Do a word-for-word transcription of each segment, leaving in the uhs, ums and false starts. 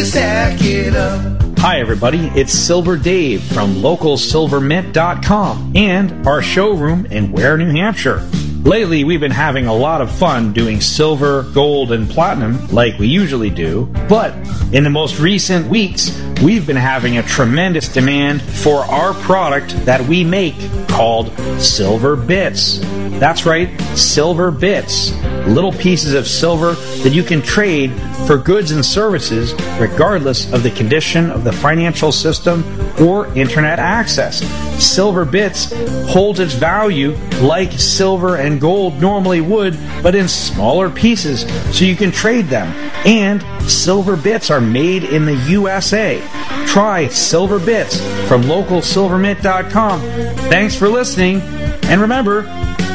you stack it up. Hi everybody, it's Silver Dave from local silver mint dot com and our showroom in Ware, New Hampshire. Lately, we've been having a lot of fun doing silver, gold, and platinum like we usually do, but in the most recent weeks, we've been having a tremendous demand for our product that we make called Silver Bits. That's right, Silver Bits. Little pieces of silver that you can trade for goods and services regardless of the condition of the financial system or internet access. Silver Bits holds its value like silver and gold normally would, but in smaller pieces so you can trade them. And Silver Bits are made in the U S A. Try Silver Bits from local silver mint dot com. Thanks for listening, and remember,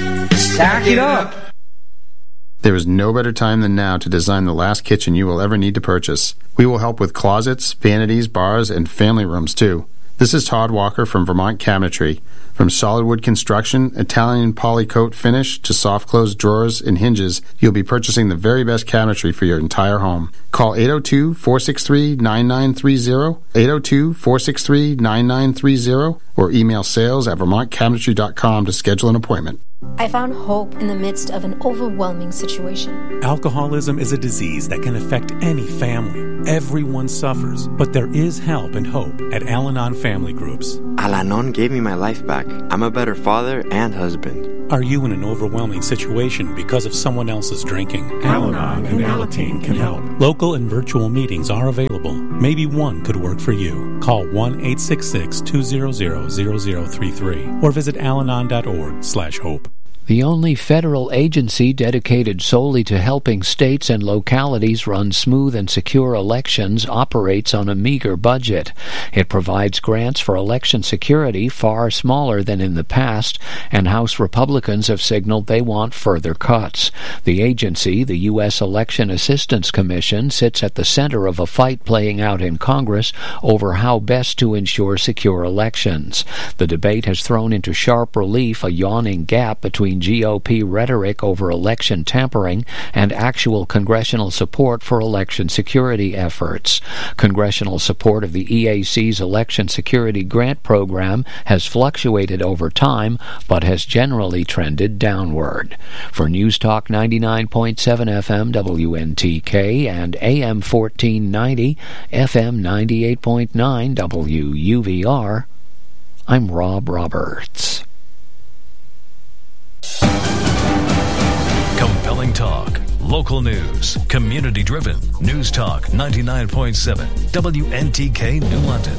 stack it up. There is no better time than now to design the last kitchen you will ever need to purchase. We will help with closets, vanities, bars, and family rooms too. This is Todd Walker from Vermont Cabinetry. From solid wood construction, Italian polycoat finish, to soft close drawers and hinges, you'll be purchasing the very best cabinetry for your entire home. Call eight oh two, four six three, nine nine three zero, eight oh two, four six three, nine nine three zero, or email sales at vermont cabinetry dot com to schedule an appointment. I found hope in the midst of an overwhelming situation. Alcoholism is a disease that can affect any family. Everyone suffers, but there is help and hope at Al-Anon Family Groups. Al-Anon gave me my life back. I'm a better father and husband. Are you in an overwhelming situation because of someone else's drinking? Al-Anon and Alateen can help. Local and virtual meetings are available. Maybe one could work for you. Call one eight six six, two hundred, zero zero three three or visit alanon dot org slash hope. The only federal agency dedicated solely to helping states and localities run smooth and secure elections operates on a meager budget. It provides grants for election security far smaller than in the past, and House Republicans have signaled they want further cuts. The agency, the U S Election Assistance Commission, sits at the center of a fight playing out in Congress over how best to ensure secure elections. The debate has thrown into sharp relief a yawning gap between G O P rhetoric over election tampering and actual congressional support for election security efforts. Congressional support of the E A C's election security grant program has fluctuated over time, but has generally trended downward. For News Talk ninety-nine point seven F M W N T K and A M fourteen ninety, F M ninety-eight point nine W U V R, I'm Rob Roberts. Compelling talk, local news, community-driven. News Talk ninety-nine point seven, W N T K, New London.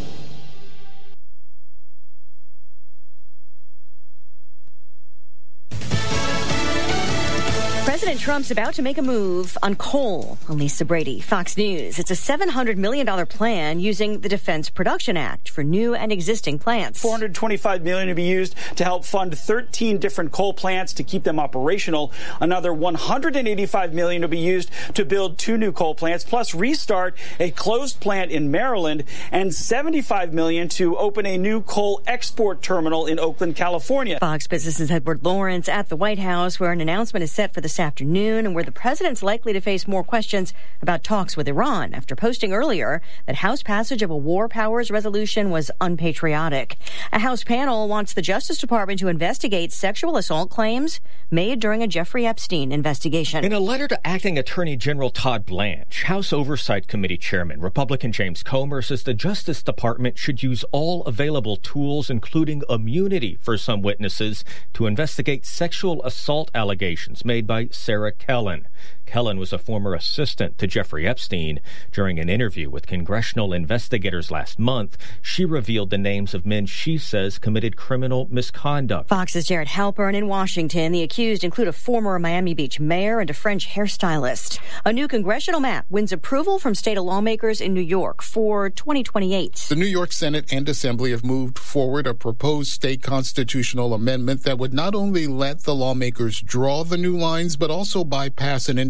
President Trump's about to make a move on coal. Lisa Brady, Fox News. It's a seven hundred million dollars plan using the Defense Production Act for new and existing plants. four hundred twenty-five million dollars to be used to help fund thirteen different coal plants to keep them operational. Another one hundred eighty-five million dollars to be used to build two new coal plants, plus restart a closed plant in Maryland, and seventy-five million dollars to open a new coal export terminal in Oakland, California. Fox Business's Edward Lawrence at the White House, where an announcement is set for this afternoon and where the president's likely to face more questions about talks with Iran after posting earlier that House passage of a war powers resolution was unpatriotic. A House panel wants the Justice Department to investigate sexual assault claims made during a Jeffrey Epstein investigation. In a letter to Acting Attorney General Todd Blanche, House Oversight Committee Chairman Republican James Comer says the Justice Department should use all available tools, including immunity for some witnesses, to investigate sexual assault allegations made by Sarah Kellen. Kellen was a former assistant to Jeffrey Epstein. During an interview with congressional investigators last month, she revealed the names of men she says committed criminal misconduct. Fox's Jared Halpern in Washington. The accused include a former Miami Beach mayor and a French hairstylist. A new congressional map wins approval from state lawmakers in New York for twenty twenty-eight. The New York Senate and Assembly have moved forward a proposed state constitutional amendment that would not only let the lawmakers draw the new lines, but also bypass an independent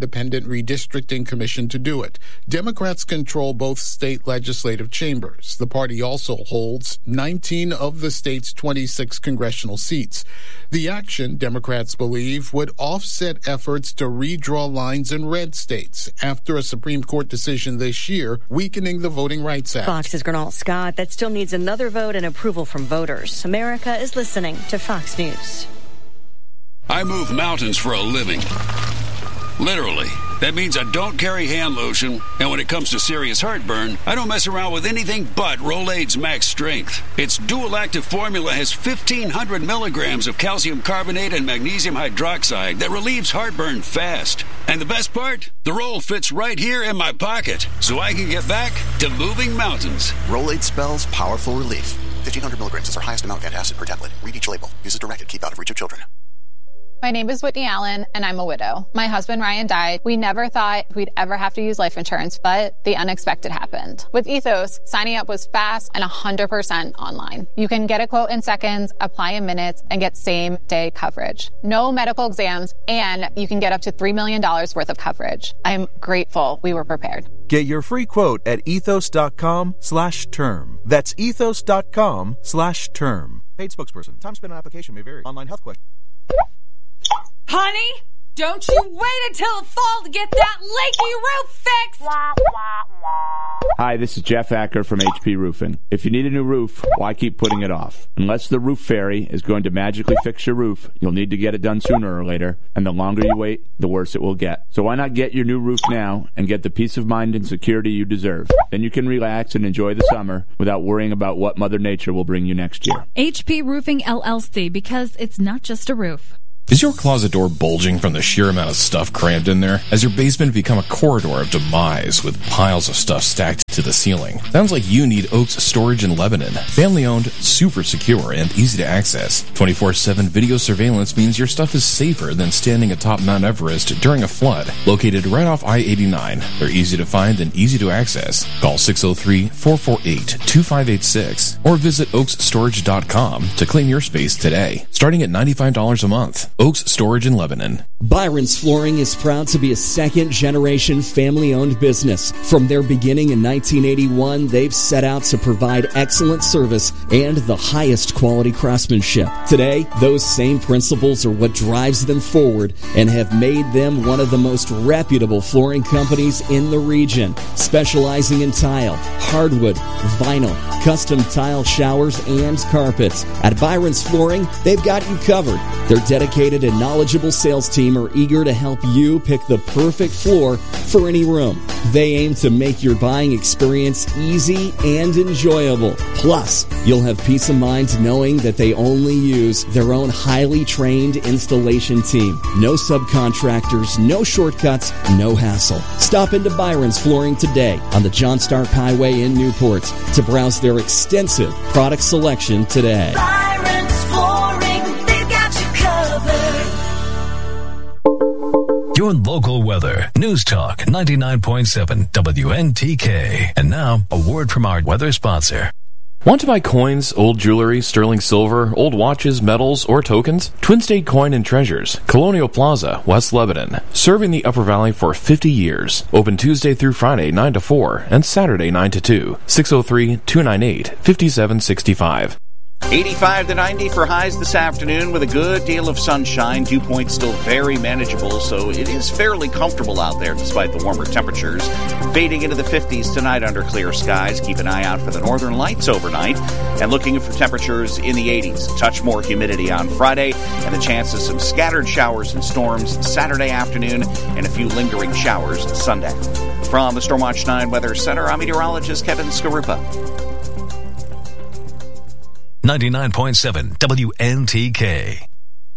independent redistricting commission to do it. Democrats control both state legislative chambers. The party also holds nineteen of the state's twenty-six congressional seats. The action, Democrats believe, would offset efforts to redraw lines in red states after a Supreme Court decision this year weakening the Voting Rights Act. Fox's Gernal Scott. That still needs another vote and approval from voters. America is listening to Fox News. I move mountains for a living. Literally. That means I don't carry hand lotion, and when it comes to serious heartburn, I don't mess around with anything but Rolaids Max Strength. Its dual-active formula has fifteen hundred milligrams of calcium carbonate and magnesium hydroxide that relieves heartburn fast. And the best part? The roll fits right here in my pocket, so I can get back to moving mountains. Rolaids spells powerful relief. fifteen hundred milligrams is our highest amount of antacid per tablet. Read each label. Use as directed. Keep out of reach of children. My name is Whitney Allen, and I'm a widow. My husband, Ryan, died. We never thought we'd ever have to use life insurance, but the unexpected happened. With Ethos, signing up was fast and one hundred percent online. You can get a quote in seconds, apply in minutes, and get same-day coverage. No medical exams, and you can get up to three million dollars worth of coverage. I'm grateful we were prepared. Get your free quote at ethos.com slash term. That's ethos.com slash term. Paid spokesperson. Time spent on application may vary. Online health question. Honey, don't you wait until the fall to get that leaky roof fixed! Hi, this is Jeff Acker from H P Roofing. If you need a new roof, why keep putting it off? Unless the roof fairy is going to magically fix your roof, you'll need to get it done sooner or later, and the longer you wait, the worse it will get. So why not get your new roof now and get the peace of mind and security you deserve? Then you can relax and enjoy the summer without worrying about what Mother Nature will bring you next year. H P Roofing L L C, because it's not just a roof. Is your closet door bulging from the sheer amount of stuff crammed in there? Has your basement become a corridor of demise with piles of stuff stacked to the ceiling? Sounds like you need Oaks Storage in Lebanon. Family-owned, super secure, and easy to access. twenty-four seven video surveillance means your stuff is safer than standing atop Mount Everest during a flood. Located right off I eighty-nine, they're easy to find and easy to access. Call six oh three, four four eight, two five eight six or visit oaks storage dot com to claim your space today, starting at ninety-five dollars a month. Oaks Storage in Lebanon. Byron's Flooring is proud to be a second-generation family-owned business. From their beginning in nineteen eighty-one, they've set out to provide excellent service and the highest quality craftsmanship. Today, those same principles are what drives them forward and have made them one of the most reputable flooring companies in the region, specializing in tile, hardwood, vinyl, custom tile showers, and carpets. At Byron's Flooring, they've got you covered. Their dedicated and knowledgeable sales team are eager to help you pick the perfect floor for any room. They aim to make your buying experience easy and enjoyable. Plus, you'll have peace of mind knowing that they only use their own highly trained installation team. No subcontractors, no shortcuts, no hassle. Stop into Byron's Flooring today on the John Stark Highway in Newport to browse their extensive product selection today. Byron's Flooring, they've got you covered. Your local weather. News Talk ninety-nine point seven W N T K. And now, a word from our weather sponsor. Want to buy coins, old jewelry, sterling silver, old watches, medals, or tokens? Twin State Coin and Treasures, Colonial Plaza, West Lebanon. Serving the Upper Valley for fifty years. Open Tuesday through Friday, nine to four, and Saturday, nine to two. six oh three, two nine eight, five seven six five. eighty-five to ninety for highs this afternoon with a good deal of sunshine. Dew point still very manageable, so it is fairly comfortable out there despite the warmer temperatures. Fading into the fifties tonight under clear skies. Keep an eye out for the northern lights overnight. And looking for temperatures in the eighties. A touch more humidity on Friday and the chance of some scattered showers and storms Saturday afternoon and a few lingering showers Sunday. From the Stormwatch nine Weather Center, I'm meteorologist Kevin Skarupa. ninety-nine point seven W N T K.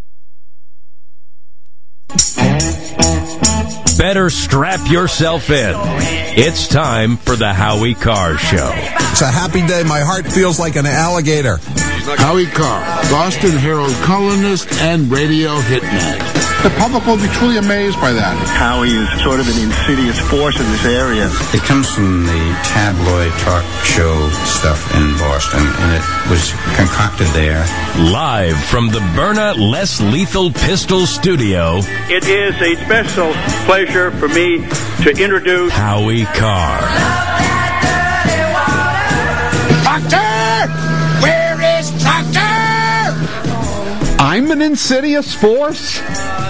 Better strap yourself in. It's time for the Howie Carr Show. It's a happy day. My heart feels like an alligator. Howie Carr, Boston Herald columnist and radio hitman. The public will be truly amazed by that. Howie is sort of an insidious force in this area. It comes from the tabloid talk show stuff in Boston, and it was concocted there. Live from the Byrna Less Lethal Pistol Studio, it is a special pleasure for me to introduce Howie Carr. Proctor! Where is Proctor? I'm an insidious force?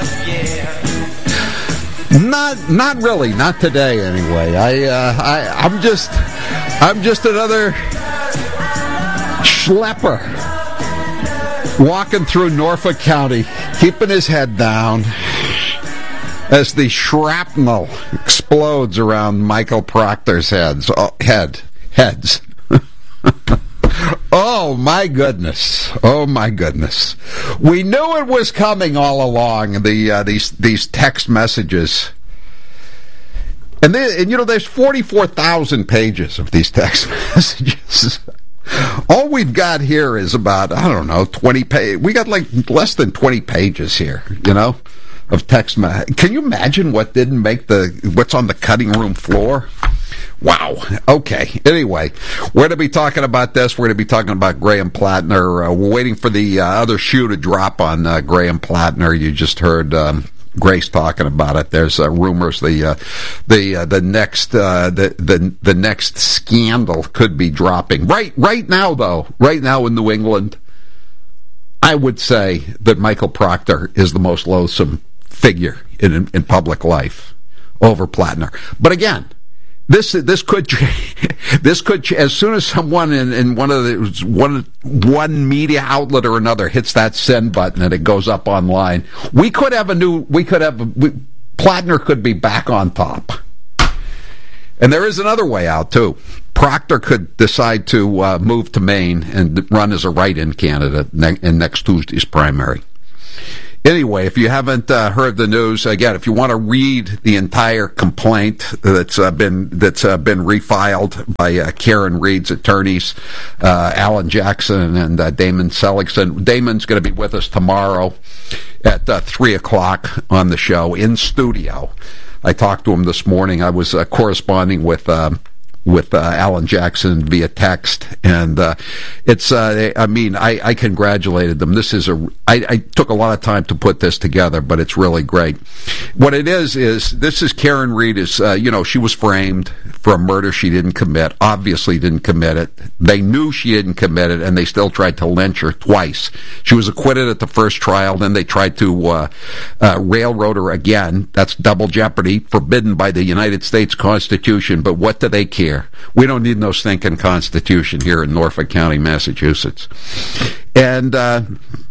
Not, not really. Not today, anyway. I, uh, I, I'm just, I'm just another schlepper walking through Norfolk County, keeping his head down as the shrapnel explodes around Michael Proctor's heads. Oh, head, heads. Oh, my goodness. Oh, my goodness. We knew it was coming all along, the uh, these these text messages. And, they, and, you know, there's forty-four thousand pages of these text messages. All we've got here is about, I don't know, twenty pages. We got like less than twenty pages here, you know, of text messages. Can you imagine what didn't make the, what's on the cutting room floor? Wow. Okay. Anyway, we're going to be talking about this. We're going to be talking about Graham Plattner. Uh, we're waiting for the uh, other shoe to drop on uh, Graham Plattner. You just heard um, Grace talking about it. There's uh, rumors the uh, the uh, the next uh, the the the next scandal could be dropping. Right right now, though. Right now in New England, I would say that Michael Proctor is the most loathsome figure in in public life over Plattner. But again, This this could this could as soon as someone in, in one of the one one media outlet or another hits that send button and it goes up online, we could have a new we could have a, we, Plattner could be back on top. And there is another way out too. Proctor could decide to uh, move to Maine and run as a write-in candidate ne- in next Tuesday's primary. Anyway, if you haven't uh, heard the news, again, if you want to read the entire complaint that's uh, been that's uh, been refiled by uh, Karen Reed's attorneys, uh, Alan Jackson and uh, Damon Seligson. Damon's going to be with us tomorrow at uh, three o'clock on the show in studio. I talked to him this morning. I was uh, corresponding with Uh, with uh, Alan Jackson via text, and uh, it's, uh, I mean, I, I congratulated them. This is a, I, I took a lot of time to put this together, but it's really great. What it is, is this is Karen Reed is, uh, you know, she was framed for a murder she didn't commit, obviously didn't commit it. They knew she didn't commit it, and they still tried to lynch her twice. She was acquitted at the first trial, then they tried to uh, uh, railroad her again. That's double jeopardy, forbidden by the United States Constitution, but what do they care? We don't need no stinking Constitution here in Norfolk County, Massachusetts. And uh,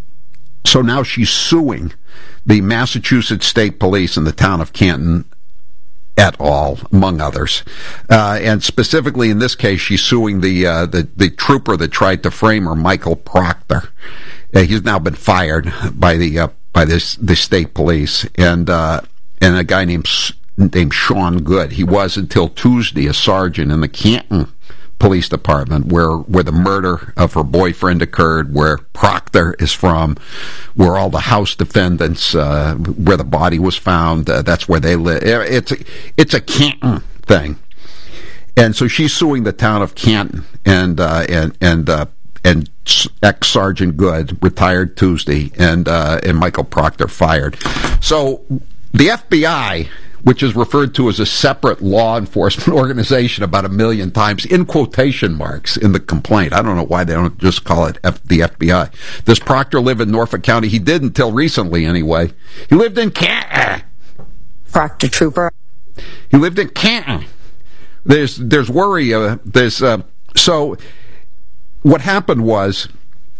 so now she's suing the Massachusetts State Police in the town of Canton et al., among others. Uh, and specifically in this case, she's suing the, uh, the, the trooper that tried to frame her, Michael Proctor. Uh, he's now been fired by the uh, by this the state police. And, uh, and a guy named... named Sean Good. He was until Tuesday a sergeant in the Canton Police Department, where where the murder of her boyfriend occurred, where Proctor is from, where all the house defendants, uh, where the body was found. Uh, that's where they live. It's a, it's a Canton thing, and so she's suing the town of Canton, and uh, and and uh, and ex-Sergeant Good retired Tuesday, and uh, and Michael Proctor fired. So the F B I, which is referred to as a separate law enforcement organization about a million times, in quotation marks, in the complaint. I don't know why they don't just call it F- the F B I. Does Proctor live in Norfolk County? He did until recently, anyway. He lived in Canton. Proctor Trooper. He lived in Canton. There's there's worry. Uh, there's uh, so what happened was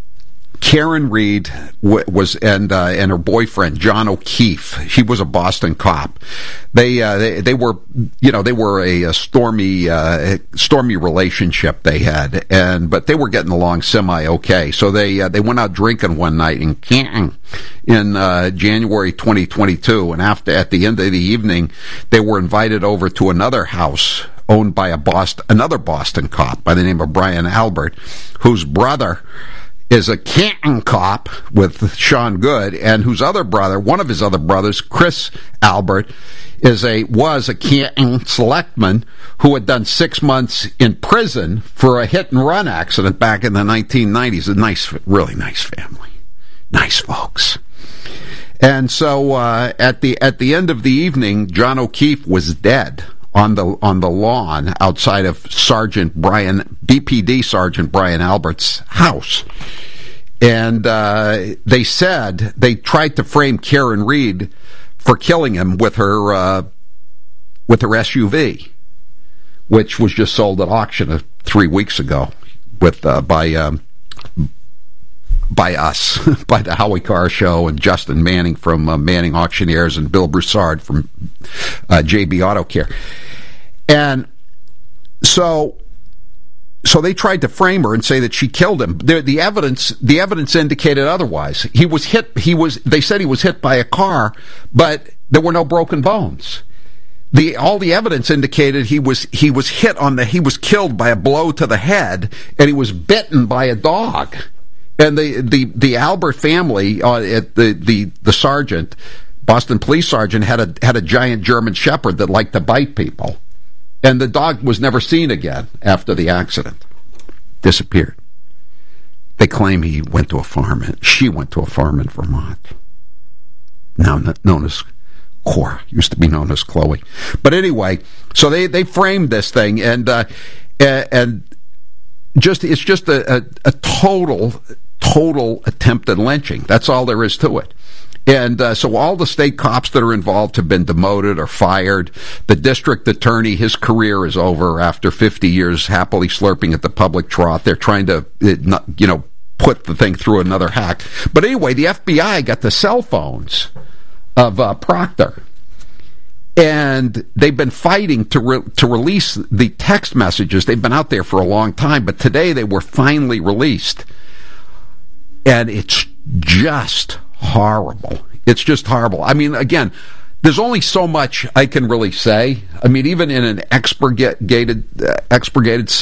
Karen Reed w- was and uh, and her boyfriend John O'Keefe. He was a Boston cop. They uh, they, they were you know they were a, a stormy uh, stormy relationship they had, and but they were getting along semi okay. So they uh, they went out drinking one night in Canton in uh, January twenty twenty-two, and after at the end of the evening, they were invited over to another house owned by a Boston another Boston cop by the name of Brian Albert, whose brother is a Canton cop with Sean Good, and whose other brother, one of his other brothers, Chris Albert, is a was a Canton selectman who had done six months in prison for a hit-and-run accident back in the nineteen nineties. A nice, really nice family. Nice folks. And so uh, at the at the end of the evening, John O'Keefe was dead on the on the lawn outside of Sergeant Brian B P D Sergeant Brian Albert's house. And uh, they said they tried to frame Karen Reed for killing him with her uh, with her S U V, which was just sold at auction uh, three weeks ago with uh, by um, by us, by the Howie Carr Show, and Justin Manning from uh, Manning Auctioneers, and Bill Broussard from uh, J B Auto Care. And so so they tried to frame her and say that she killed him. The, the evidence the evidence indicated otherwise. He was hit he was they said he was hit by a car, but there were no broken bones. The all the evidence indicated he was he was hit on the he was killed by a blow to the head, and he was bitten by a dog. And the, the, the Albert family, uh, at the, the, the sergeant, Boston police sergeant, had a had a giant German Shepherd that liked to bite people. And the dog was never seen again after the accident. Disappeared. They claim he went to a farm, and she went to a farm in Vermont. Now known as Cora, used to be known as Chloe. But anyway, so they, they framed this thing, and uh, and just it's just a, a, a total... total attempted lynching. That's all there is to it. And uh, so all the state cops that are involved have been demoted or fired. The district attorney, his career is over after fifty years happily slurping at the public trough. They're trying to, you know, put the thing through another hack. But anyway, the F B I got the cell phones of uh, Proctor. And they've been fighting to re- to release the text messages. They've been out there for a long time, but today they were finally released. And it's just horrible. It's just horrible. I mean, again, there's only so much I can really say. I mean, even in an expurgated, uh, expurgated